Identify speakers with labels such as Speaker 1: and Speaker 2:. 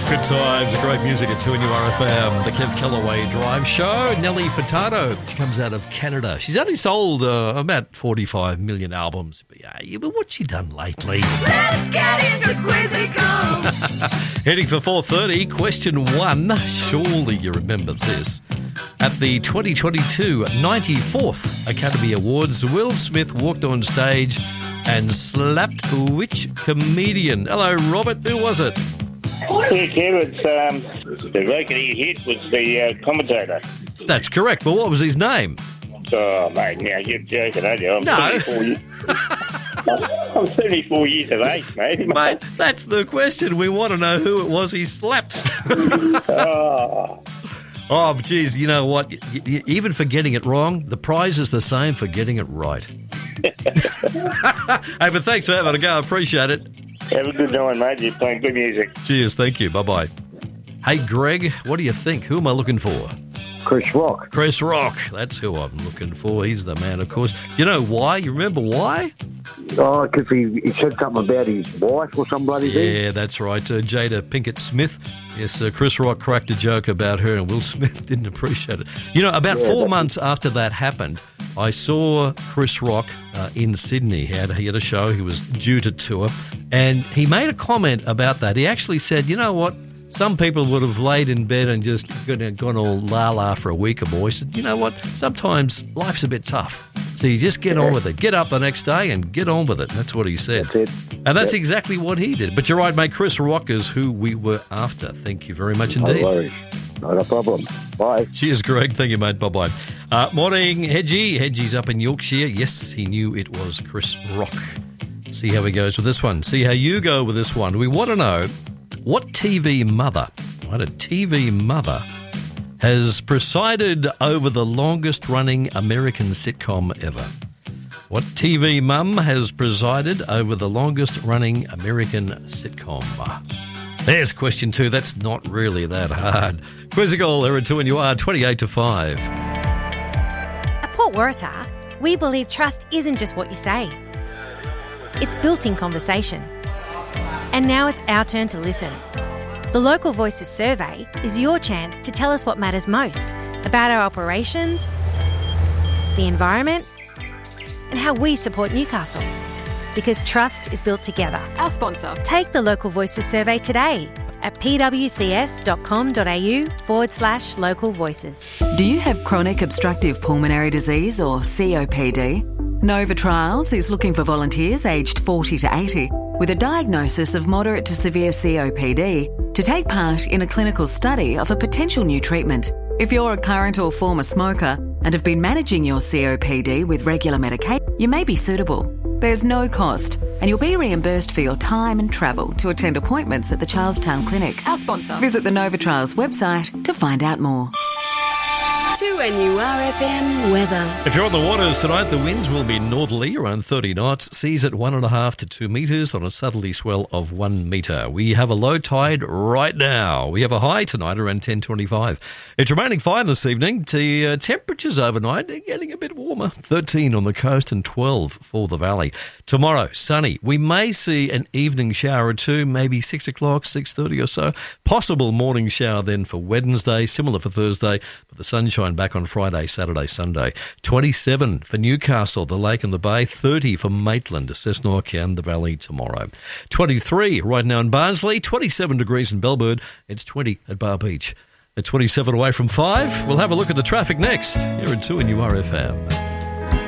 Speaker 1: Good times, great music at 2NURFM, the Kev Kellaway Drive Show. Nelly Furtado, she comes out of Canada. She's only sold about 45 million albums. But what's she done lately?
Speaker 2: Let's get into Quizzical.
Speaker 1: Heading for 4:30, question 1. Surely you remember this. At the 2022 94th Academy Awards, Will Smith walked on stage and slapped which comedian? Hello, Robert. Who was it?
Speaker 3: Yeah, Kev, it's the record he hit was the commentator.
Speaker 1: That's correct, but what was his name?
Speaker 3: Oh, mate, now you're joking, aren't you?
Speaker 1: No.
Speaker 3: 74 years. I'm 74 years of age, mate.
Speaker 1: Mate, that's the question. We want to know who it was he slapped. Oh, geez, you know what? Even for getting it wrong, the prize is the same for getting it right. Hey, but thanks for having a go. I appreciate it.
Speaker 3: Have a good night, mate. You're playing good music.
Speaker 1: Cheers. Thank you. Bye-bye. Hey, Greg, what do you think? Who am I looking for?
Speaker 4: Chris Rock.
Speaker 1: Chris Rock. That's who I'm looking for. He's the man, of course. You know why? You remember why?
Speaker 4: Oh, because he said something about his wife or some bloody thing.
Speaker 1: Yeah, that's right. Jada Pinkett Smith. Yes, Chris Rock cracked a joke about her and Will Smith didn't appreciate it. You know, about 4 months after that happened, I saw Chris Rock in Sydney. He had a show. He was due to tour. And he made a comment about that. He actually said, you know what? Some people would have laid in bed and just gone all la-la for a week or more. He said, you know what? Sometimes life's a bit tough. So you just get on with it. Get up the next day and get on with it. That's what he said.
Speaker 4: That's it.
Speaker 1: And that's exactly what he did. But you're right, mate. Chris Rock is who we were after. Thank you very much indeed.
Speaker 4: No worries. Not a problem. Bye.
Speaker 1: Cheers, Greg. Thank you, mate. Bye-bye. Morning, Hedgie. Hedgie's up in Yorkshire. Yes, he knew it was Chris Rock. See how he goes with this one. See how you go with this one. We want to know what TV mother, has presided over the longest-running American sitcom ever? What TV mum has presided over the longest-running American sitcom? There's question 2. That's not really that hard. Quizzical, there are 2 and you are 28 to 5.
Speaker 5: At Port Waratah, we believe trust isn't just what you say. It's built in conversation. And now it's our turn to listen. The Local Voices survey is your chance to tell us what matters most about our operations, the environment, and how we support Newcastle. Because trust is built together.
Speaker 2: Our sponsor.
Speaker 5: Take the Local Voices survey today at pwcs.com.au/local voices.
Speaker 6: Do you have chronic obstructive pulmonary disease or COPD? Nova Trials is looking for volunteers aged 40 to 80 with a diagnosis of moderate to severe COPD to take part in a clinical study of a potential new treatment. If you're a current or former smoker and have been managing your COPD with regular medication, you may be suitable. There's no cost and you'll be reimbursed for your time and travel to attend appointments at the Charlestown Clinic.
Speaker 2: Our sponsor.
Speaker 6: Visit the Nova Trials website to find out more.
Speaker 2: 2NURFM weather.
Speaker 1: If you're on the waters tonight, the winds will be northerly, around 30 knots, seas at 1.5 to 2 metres on a southerly swell of 1 metre. We have a low tide right now. We have a high tonight around 10:25. It's remaining fine this evening. The temperatures overnight are getting a bit warmer. 13 on the coast and 12 for the valley. Tomorrow, sunny. We may see an evening shower or two, maybe 6 o'clock, 6:30 or so. Possible morning shower then for Wednesday, similar for Thursday, but the sunshine back on Friday, Saturday, Sunday. 27 for Newcastle, the Lake and the Bay. 30 for Maitland, Cessnock and the Valley tomorrow. 23 right now in Barnsley. 27 degrees in Bellbird. It's 20 at Bar Beach. At 27 away from 5. We'll have a look at the traffic next. Here at 2NURFM.